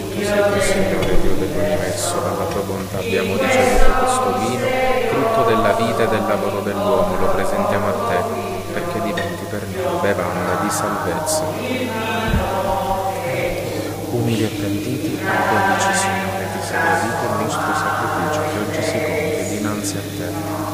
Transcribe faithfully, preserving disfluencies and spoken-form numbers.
Benedetto sei tu, Signore Dio dell'universo, dalla tua bontà abbiamo ricevuto questo vino, frutto della vita e del lavoro dell'uomo, lo presentiamo a te, perché diventi per noi bevanda di salvezza.